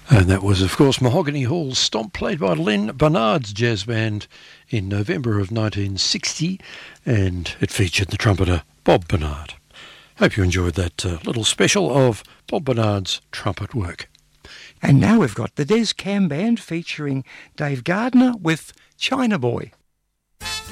And that was, of course, Mahogany Hall's Stomp, played by Len Barnard's jazz band in November of 1960, and it featured the trumpeter Bob Barnard. Hope you enjoyed that little special of Bob Barnard's trumpet work. And now we've got the Des Cam Band featuring Dave Gardner with China Boy.